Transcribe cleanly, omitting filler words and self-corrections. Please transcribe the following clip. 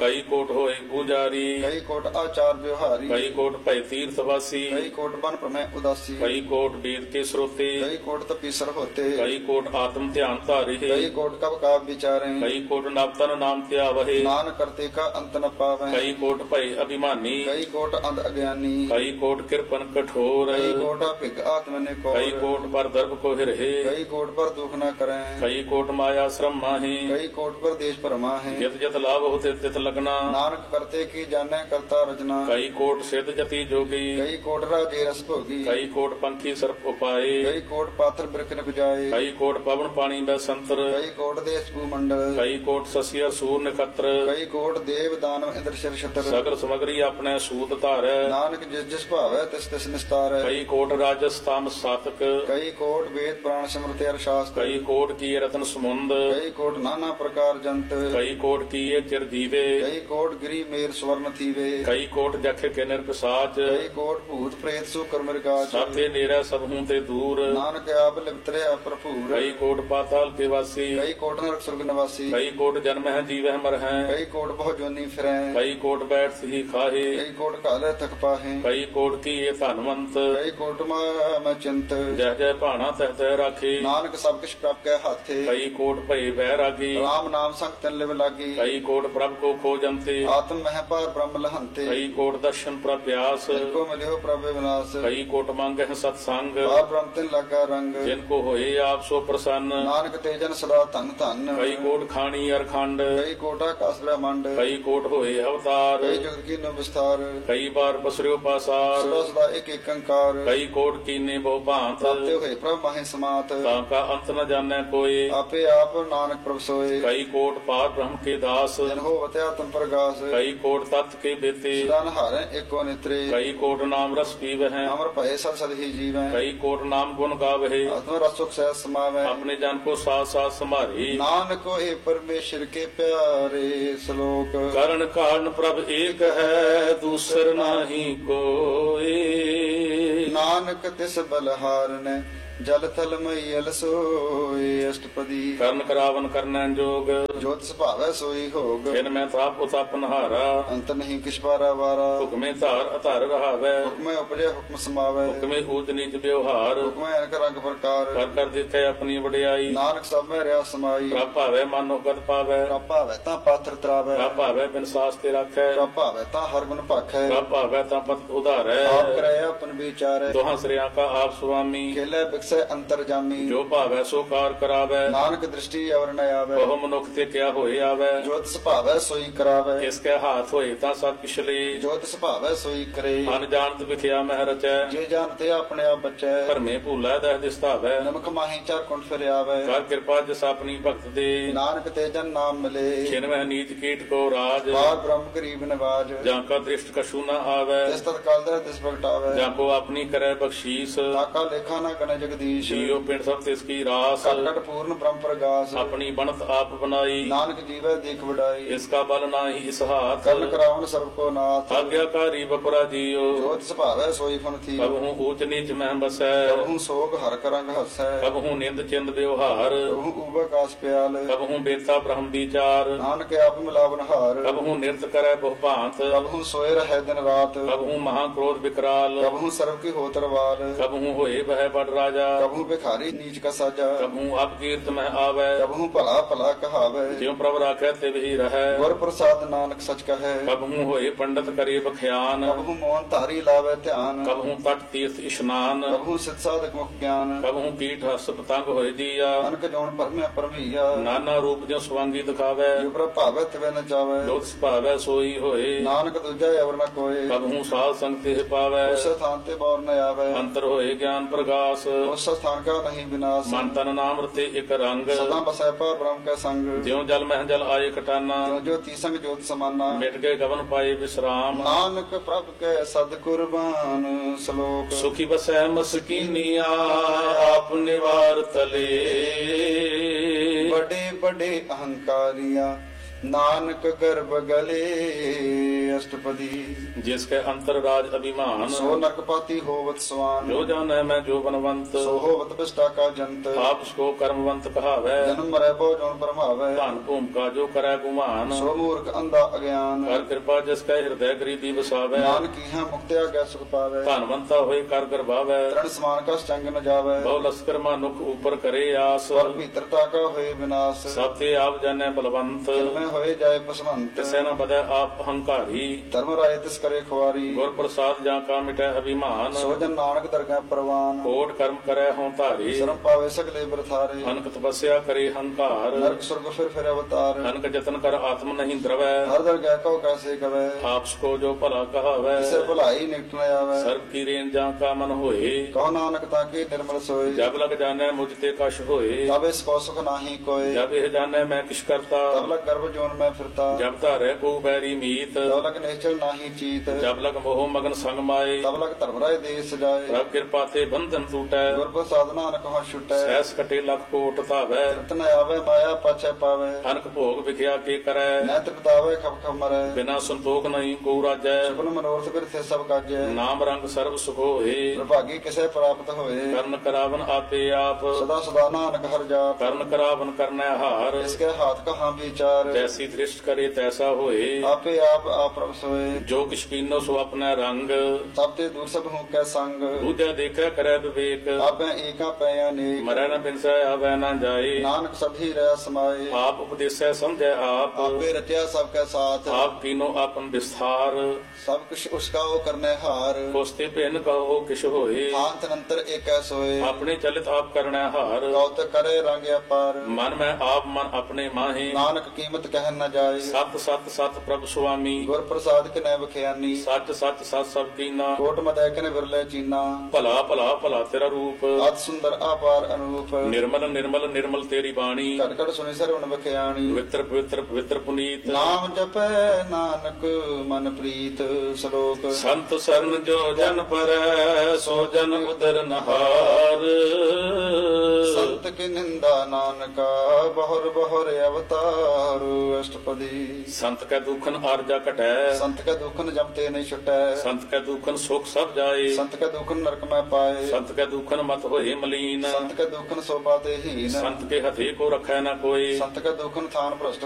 ਕਈ ਕੋਟ ਹੋਏ ਪੂਜਾਰੀ, ਕਈ ਕੋਟ ਆਚਾਰ ਵਿਵਹਾਰੀ, ਕਈ ਕੋਟ ਭੈ ਤੀਰਥ ਵਾਸੀ, ਕਈ ਕੋਟ ਬਨ ਪ੍ਰਮੈ ਉਦਾਸੀ, ਕਈ ਕੋਟ ਵੇਦ ਕੇ ਸਰੋਤੇ, ਕਈ ਕੋਟ ਤਪੀਸਰ ਹੋਤੇ, ਕਈ ਕੋਟ ਆਤਮ ਧਿਆਨ ਧਾਰੇ, ਕਈ ਕੋਟ ਕਬ ਕਾਬ ਵਿਚਾਰੇ, ਕਈ ਕੋਟ ਨਵਤਨ ਨਾਮ ਧਿਆਵਹਿ, ਨਾਨਕ ਕਰਤੇ ਕਾ ਅੰਤ ਨ ਪਾਵੈ, ਕਈ ਕੋਟ ਭੈ ਅਭਿਮਾਨੀ, ਕਈ ਕੋਟ ਅੰਧ ਅਗਿਆਨੀ, ਕਈ ਕੋਟ ਕਿਰਪਨ ਕਠੋਰ, ਕਈ ਕੋਟ ਭਿਗ ਆਤਮ ਨੇ ਕੋ, ਕਈ ਕੋਟ ਪਰ ਦਰਬ ਕੋ ਹਿਰਹਿ, ਕਈ ਕੋਟ ਪਰ ਦੁਖ ਨ ਕਰੈ, ਕਈ ਕੋਟ ਮਾਇਆ ਸ਼ਰਮ ਮਾਹੀ, ਕਈ ਕੋਟ ਪਰ ਦੇਸ਼ ਭਰਮਾ ਹੈ, ਜਿਤ ਜਿਤ ਲਾਭ ਹੋਤੇ ਤਿਤ ਲਗਨਾ, ਨਾਨਕ ਕਰਤੇ ਕੀ ਜਾਣੈ ਕਰਤਾ ਰਚਨਾ, ਕਈ ਕੋਟ ਸਿੱਧ ਜਤੀ ਜੋਗੀ, ਕਈ ਕੋਟ ਰਾਜੇ ਰਸ ਭੋਗੀ, ਕਈ ਕੋਟ ਪੰਖੀ ਸਰਪ ਉਪਾਏ, ਕਈ ਕੋਟ ਪਾਤਰ ਬਿਰਖ ਨ ਬੁਝਾਏ, ਕਈ ਕੋਟ ਪਵਨ ਪਾਣੀ ਬੈ ਸੰਤਰ, ਕਈ ਕੋਟ ਦੇਸ਼ ਭੂਮੰਡਲ, ਕਈ ਕੋਟ ਸਸੀਆ ਸੂਰ ਨਖਤਰ, ਕਈ ਕੋਟ ਦੇਵ ਦਾਨਵ ਇੰਦਰ ਸ਼ਰ ਛਤਰ, ਸਗਲ ਸਮਗਰੀ ਆਪਣੇ ਸੂਤ ਧਾਰੈ, ਨਾਨਕ ਜਿਸ ਜਿਸ ਭਾਵੈ ਤਿਸ ਤਿਸ ਨਿਸਤਾਰੈ, ਕਈ ਕੋਟ ਰਾਜਸਥਾਨ ਸਾਤਕ, ਕਈ ਕੋਟ ਵੇਦ ਪ੍ਰਾਣ ਸਿਮਰਤਿ ਅਰ ਸ਼ਾਸਤਰ, ਕਈ ਕੋਟ ਕੀ ਰਤਨ ਸਮੁੰਦ, ਕਈ ਕੋਟ ਨਾਨਾ ਪ੍ਰਕਾਰ ਜੰਤ, ਕਈ ਕੋਟ ਕੀਏ ਚਿਰ ਦੀਵੇ, ਕਈ ਕੋਟ ਗਿਰੀ ਮੇਰ ਸਵਰਨ ਥੀਵੇ, ਕਈ ਕੋਟ ਜਖ ਕੇ ਨਿਰਪਸਾਚ, ਕਈ ਕੋਟ ਭੂਤ ਪ੍ਰੇਤ ਸੋ ਕਰਮ ਰਿਕਾਚ, ਸਾਥੇ ਨੇਰਾ ਸਭ ਹੂੰ ਤੇ ਦੂਰ, ਨਾਨਕ ਆਪ ਲਿਪਤਰਿਆ ਭਰਪੂਰ, ਕਈ ਕੋਟ ਪਾਤਾਲ ਕੇ ਵਾਸੀ, ਕਈ ਕੋਟ ਨਰਕ ਸੁਰਗ ਨਿਵਾਸੀ, ਕਈ ਕੋਟ ਜਨਮ ਹੈ ਜੀਵਹਿ ਮਰ ਹੈ, ਕਈ ਕੋਟ ਬਹੁ ਜੋਨੀ ਫਿਰੈ, ਕਈ ਕੋਟ ਬੈਠ ਸਹੀ ਖਾਹੇ, ਕਈ ਕੋਟ ਕਾਲੇ ਤਕ ਪਾਹੇ, ਕਈ ਕੋਟ ਕੀਏ ਧਨਵੰਤ, ਕਈ ਕੋਟ ਮੈਂ ਚਿੰਤ, ਜਹ ਜਹ ਭਾਣਾ ਤਹ ਤਹ ਰਾਖੇ, ਨਾਨਕ ਸਭ ਕਿਛ ਪ੍ਰਭ ਕੈ ਹਾਥੇ, ਕਈ ਕੋਟ ਭਏ ਵਹਿ ਰਾਗੀ, ਰਾਮ ਨਾਮ ਸੰਗ ਤਨ ਲਿਵ ਲਾਗੀ, ਕਈ ਕੋਟ ਪ੍ਰਭ ਕੋ ਖੋਜੰਤੇ, ਆਤਮ ਮਹਿ ਪਾਰ ਬ੍ਰਹਮ ਲਹੰਤੇ, ਕਈ ਕੋਟ ਦਰਸ਼ਨ ਪ੍ਰਭ ਪਿਆਸ, ਕੋ ਮਿਲਿਓ ਪ੍ਰਭ ਵਿਨਾਸ਼, ਕਈ ਕੋਟ ਮੰਗਹਿ ਸਤ ਸੰਗ, ਪਾਰ ਬ੍ਰਹਮ ਤਿਨ ਲਾਗਾ ਰੰਗ, ਜਿਨ ਕੋ ਹੋਏ ਆਪ ਸੋ ਪ੍ਰਸੰਨ, ਨਾਨਕ ਤੇ ਜਨ ਸਦਾ ਧਨ ਧਨ, ਕਈ ਕੋਟ ਖਾਣੀ ਅਰਖੰਡ, ਕਈ ਕੋਟ ਆਕਾਸ ਬ੍ਰਹਮੰਡ, ਕਈ ਕੋਟ ਹੋਏ ਅਵਤਾਰ, ਕਈ ਜਗਤ ਕੀ ਨੋ ਵਿਸਤਾਰ, ਕਈ ਬਾਰ ਪਸਰਿਓ ਪਾਸਾਰ, ਸਦਾ ਸਦਾ ਇੱਕ ਇੱਕ ਅੰਕਾਰ, ਕਈ ਕੋਟ ਕੀਨੇ ਬਹੁ ਭਾਂਤ, ਪ੍ਰਾਪਤੇ ਹੋਏ ਪ੍ਰਭ ਮਾਹੇ ਸਮਾਤ, ਤਾਂ ਕਾ ਅੰਤ ਨ ਜਾਣੈ ਕੋਏ, ਆਪੇ ਆਪ ਨਾਨਕ ਪ੍ਰਭ ਸੋਏ, ਕਈ ਕੋਟ ਪਾਰ ਬ੍ਰਹਮ ਕੇ ਦਾਸ, ਜਨ ਹੋਵਤ ਆਤਮ ਪ੍ਰਗਾਸ, ਕਈ ਕੋਟ ਤਤ ਕੇ ਬੇਤੇ, ਸਦਾ ਨਹਾਰੈ ਏਕੋ ਨਿਤਰੇ, ਕਈ ਕੋਟ ਨਾਮ ਰਸ ਪੀਵਹਿ, ਅਮਰ ਭਏ ਸਦ ਸਦ ਹੀ ਜੀਵੈ, ਕਈ ਕੋਟ ਨਾਮ ਗੁਣ ਗਾਵਹਿ, ਆਤਮ ਰਸ ਸੁਖ ਸਹਿ ਸਮਾਵੈ, ਆਪਣੇ ਜਨ ਕੋ ਸਾਥ ਸਾਥ ਸੰਭਾਰੀ, ਨਾਨਕ ਹੋਏ ਪਰਮੇਸ਼ਰ ਕੇ ਪਿਆਰੇ, ਸ਼ਲੋਕ ਕਰਨ ਕਾਰਨ ਪ੍ਰਭ ਏਕ ਹੈ ਦੂਸਰ ਨਾਹੀ ਕੋਏ, ਨਾਨਕ ਤਿਸ ਬਲਹਾਰਨੈ ਜਲ ਥਲ ਮਈਲ ਸੋਏ, ਅਸ਼ਟਪਦੀ ਕਰਨ ਕਰਾਵਨ ਕਰਨੈ ਜੋਗ, ਜੋਤ ਸੁਭਾਵੈ ਸੋਈ ਹੋਗ, ਜਿਨ ਮੈਂ ਤਾਪ ਉਤਪ ਨਹਾਰਾ, ਅੰਤ ਨਹੀਂ ਕਿਛ ਬਾਰਾ ਵਾਰਾ, ਹੁਕਮੇ ਧਾਰ ਅਧਾਰ ਰਹਾਵੈ, ਹੁਕਮੈ ਉਪਜੈ ਹੁਕਮ ਸਮਾਵੈ, ਹੁਕਮੇ ਊਚ ਨੀਚ ਵਿਵਹਾਰ, ਹੁਕਮੈ ਅਨਕ ਰੰਗ ਪ੍ਰਕਾਰ, ਕਰ ਕਰ ਦਿੱਤੇ ਆਪਣੀ ਵਡਿਆਈ, ਨਾਨਕ ਸਭ ਮੈਂ ਰਿਆ ਸਮਾਈ, ਪ੍ਰਭ ਭਾਵੈ ਮਨ ਉਗਤ ਪਾਵੈ, ਪ੍ਰਭ ਭਾਵੈ ਤਾਂ ਪਾਤਰ ਤਰਾਵੈ, ਪ੍ਰਭ ਭਾਵੈ ਬਿਨ ਸਾਸ ਤੇ ਰੱਖੈ, ਪ੍ਰਭ ਭਾਵੈ ਤਾਂ ਹਰ ਗੁਣ ਭਾਖੈ, ਪ੍ਰਭ ਭਾਵੈ ਤਾਂ ਪਤ ਉਧਾਰੈ, ਆਪ ਕਰੈ ਆਪਨ ਵਿਚਾਰੈ, ਦੋਹਾਂ ਸ੍ਰਿਆਂ ਕਾ ਆਪ ਸੁਆਮੀ, ਖੇਲੇ ਬਿਕਸੈ ਅੰਤਰ ਜਾਮੀ, ਜੋ ਭਾਵੈ ਸੋ ਕਾਰ ਕਰਾਵੈ, ਨਾਨਕ ਦ੍ਰਿਸ਼ਟੀ ਅਵਰ ਨ ਆਵੈ, ਬਹੁ ਮਨੁੱਖ ਤੇ ਕਿਆ ਹੋਏ ਆਵੈ, ਜੋਤ ਸੁਭਾਵੈ ਸੋਈ ਕਰਾਵੈ, ਇਸ ਕੈ ਹਾਥ ਹੋਏ ਤਾਂ ਸਭ ਕਿਛ ਲੇ, ਜੋਤ ਸੁਭਾਵੈ ਸੋਈ ਕਰੇ, ਅਨਜਾਣਤ ਵਿਖਿਆ ਮਹਿ ਰਚੈ, ਜੇ ਜਾਣਤੇ ਆਪਣੇ ਆਪ ਬਚੈ, ਭਰਮੇ ਭੂਲਾ ਦਹਿ ਦਿਸਤਾਵੈ, ਨਮਕ ਮਾਹੀ ਚਾਰ ਕੁੰਠ ਫਿਰ ਆਵੈ, ਕਰ ਕਿਰਪਾ ਜਿਸ ਆਪਣੀ ਭਗਤ ਦੇ, ਨਾਨਕ ਤੇ ਜਨ ਨਾਮ ਮਿਲੇ, ਛਿਨਵਹਿ ਨੀਚ ਕੀਟ ਕੋ ਰਾਜ, ਬਾਰ ਬ੍ਰਹਮ ਗਰੀਬ ਨਿਵਾਜ, ਜਾਂ ਕਾ ਦ੍ਰਿਸ਼ਟ ਕਛੂ ਨ ਆਵੈ, ਤਿਸ ਤਤ ਕਾਲ ਦਾ ਤਿਸ ਪ੍ਰਗਟਾਵੈ, ਜਾਂ ਕੋ ਆਪਣੀ ਕਰੈ ਬਖਸ਼ੀਸ, ਤਾਕਾ ਲੇਖਾ ਨਾ ਗਣ ਜਗਦੀਸ਼, ਜੀਉ ਪਿੰਡ ਸਭ ਤਿਸ ਕੀ ਰਾਸ, ਕਟ ਪੂਰਨ ਬ੍ਰਹਮ ਪ੍ਰਗਾਸ, ਆਪਣੀ ਬਣਤ ਆਪ ਬਨਾਈ, ਨਾਨਕ ਜੀਵੈ ਦੇਖ ਵਡਾਈ, ਇਸ ਕਾ ਬਲ ਨਾਹੀ ਇਸ ਹਾਥ, ਕਰਨ ਕਰਾਵਨ ਸਰਬ ਕੋ ਨਾਥ, ਆਗਿਆਕਾਰੀ ਬਪਰਾ ਜੀਉ, ਜੋਤ ਸੁਭਾਵੈ ਸੋਈ ਫਨ ਥੀ, ਕਬਹੂ ਊਚ ਨੀਚ ਮਹਿ ਬਸੈ, ਕਬਹੂ ਸੋਗ ਹਰ ਕਰੰਗ ਹਸੈ, ਕਬਹੂ ਨਿੰਦ ਚਿੰਦ ਵਿਵਹਾਰ, ਕਬਹੂ ਉਬਕਾਸ ਪਿਆਲ, ਕਬਹੂ ਬੇਤਾ ਬ੍ਰਹਮ ਵਿਚਾਰ, ਨਾਨਕ ਆਪ ਮਿਲਾਵਨ ਹਾਰ, ਕਬਹੂ ਨਿਰਤ ਕਰੈ ਬਹੁ ਭਾਂਤ, ਕਬਹੂ ਸੋਏ ਰਹਿ ਦਿਨ ਰਾਤ, ਕਬਹੂ ਮਹਾ ਕ੍ਰੋਧ ਵਿਕਰਾਲ, ਕਬਹੂ ਸਰਬ ਕੀ ਹੋਤ ਰਵਾਲ, ਕਬਹੂ ਹੋਏ ਬਹਿ ਬੜ ਰਾਜਾ, ਕਬਹੂ ਭਿਖਾਰੀ ਨੀਚ ਕਾ ਸਾਜਾ, ਕਬਹੂ ਅਪਕੀਰਤ ਮਹਿ ਆਵੈ, ਕਬਹੂ ਭਲਾ ਭਲਾ ਕਹਾਵੈ, ਜਿਉ ਪ੍ਰਭ ਰਾਖੈ ਤਿਵ ਹੀ ਰਹੈ, ਗੁਰ ਪ੍ਰਸਾਦ ਨਾਨਕ ਸਚ ਕਹੈ, ਕਬਹੂ ਹੋਏ ਪੰਡਤ ਕਰੇ ਬਖਿਆਨ, ਕਬਹੂ ਮੋਹਨ ਧਾਰੀ ਲਾਵੈ ਧਿਆਨ, ਕਬਹੂ ਤਟ ਤੀਰਥ ਇਸ਼ਨਾਨ, ਕਬਹੂ ਸਿਧ ਸਾਧਕ ਮੁਖ ਗਿਆਨ, ਕਬਹੂ ਕੀਟ ਹਸ ਪਤੰਗ ਹੋਏ ਜੀਆ, ਅਨਕ ਜੋਨ ਪਰਮਿਆ ਪਰਮਈਆ, ਨਾਨਾ ਰੂਪ ਜਿਉ ਸਵਾਂਗੀ ਦਿਖਾਵੈ, ਜਿਉ ਪ੍ਰਭ ਭਾਵੈ ਤਿਵੈ ਨ ਜਾਵੈ, ਲੋਕ ਸੁਭਾਵੈ ਸੋਈ ਹੋਏ, ਨਾਨਕ ਦੂਜਾ ਅਵਰ ਨ ਕੋਏ, ਕਬਹੂ ਸਾਧ ਸੰਗ ਤੇ ਪਾਵੈ, ਉਸ ਸਥਾਨ ਤੇ ਬੌਰ ਨ ਆਵੈ, ਅੰਤਰ ਹੋਏ ਗਿਆਨ ਪ੍ਰਗਾਸ, ਉਸ ਸਥਾਨ ਕਾ ਨਹੀਂ ਵਿਨਾਸ਼, ਮਨ ਤਨ ਨਾਮ ਰਤੇ ਇਕ ਰੰਗ, ਸਦਾ ਬਸੈ ਪਰ ਬ੍ਰਹਮ ਕੈ ਸੰਗ, ਜਿਉ ਜਲ ਮਹਿ ਜਲ ਆਏ ਕਟਾਨਾ, ਜੋ ਜੋਤੀ ਸੰਗ ਜੋਤ ਸਮਾਨਾ, ਮਿਟ ਗਏ ਗਵਨ ਪਾਏ ਵਿਸਰਾਮ, ਨਾਨਕ ਪ੍ਰਭ ਕੈ ਸਦ ਕੁਰਬਾਨ, ਸ਼ਲੋਕ ਸੁਖੀ ਬਸੈ ਮਸਕੀਨੀਆ ਆਪ ਨਿਵਾਰ ਤਲੇ, ਬੜੇ ਬੜੇ ਅਹੰਕਾਰੀਆਂ ਨਾਨਕ ਗਰਭ ਗਲੇ, अष्टपदी जिसके अंतर राज अभिमान सो नरकपाती होवत स्वान जो जाने मैं जो बनवंत सो होवत पिष्टा का जंत आप उसको कर्मवंत कहावै जन्म मरै बहु जोन परमावै धन भूम का जो करे गुमान सो मूर्ख अंधा अज्ञान कर कृपा जिसके हृदय गरीबी बसावै ज्ञान की है मुक्ति आज्ञा सुख पावै धनवंता होए कर गर्भावै तरण समान का चंग न जावै बहु लश्कर मानुख ऊपर करे आस स्वर भीतरता का होए विनाश सब ते आप जाने बलवंत में होए जाए पसवंत तिसै न बदै आप अहंकारी धर्म राय तिस करे खुआरी गुर प्रसाद जा का मिटै अभिमान सो जन नानक दरगाह परवान कोट कर्म करे हों धारी शरम पावे सगले बरथारे अनक तपस्या करे हंकार नरक स्वर्ग फिर अवतार अनक जतन कर आत्म नहीं द्रवै हर दरगाह को कैसे कवै आपको जो भला कहावै इसे भलाई निकट न आवे सर्व की रेन जा का मन होए कहो नानक ताके निर्मल सोए जब लग जाने मुझ ते कश होए तब इसको सुख नाही कोय जब यह जाने मैं किस करता तब लग गर्भ जोन में फिरता जब धारे को बैरी मीत तब लग नेचल नाही चीत जब लग मोह मगन संग माए तब लग धर्मराय देश जाए प्रभ कृपा ते बंधन टूटै गुर प्रसाद नानक हो छुटै सहस कटे लख कोट धावै रतन आवे माया पाछे पावे अनक भोग विख्या के करै नैत बितावे खप खप मरै बिना संतोख नहीं को राजै सपन मनोरथ बिरथे सब काजै नाम रंग सर्व सुख होए प्रभागी किसे प्राप्त होए कर्ण करावन आपे आप सदा सदा नानक हर जाप कर्ण करावन करनै हार इसके हाथ कहाँ विचार जैसी दृष्ट करे तैसा होए आपे आप प्रभ सोए जो किछ कीनो सो अपना रंग सब ते दूर सब हूँ कै संग दूजा देखै करै विवेक आपे एका पै अनेक मरै न बिनसै आवै न जाए नानक सभी रह समाए आप उपदेसै समझै आप आपे रचा सबके साथ आप कीनो आपन विस्तार सब कुछ उसका वो करने हार कोस्ते पेन कहो किछ होए हाथ नंतर एक सोए अपने चलित आप करनै हार कौत करे रंग अपार मन में आप मन अपने माहे नानक कीमत कह न जाए सत सत सत प्रभु स्वामी गुर प्रसाद के न बखियानी सच सच सत सब कीना कोट मदै के न विरले चीना भला भला भला तेरा रूप अत सुंदर अपार अनूप निर्मल निर्मल निर्मल तेरी बाणी कट कट सुनि सरवण बखियानी पवित्र पवित्र पवित्र पुनीत नाम जपै नानक मन प्रीत श्लोक संत शरण जो जन पर सो जन उदर नहार संत की निंदा नानका बहुर बहुर अवतार अष्टपदी संत के दुखन आरजा कटै संत के दुखन जमते नहीं छुटै संत के दुखन सुख सब जाए संत के दुखन नरक में पाए संत के दुखन मत होए मलीन संत के दुखन शोभा हीन संत के हथे को रखै न कोई संत के दुखन थान भ्रष्ट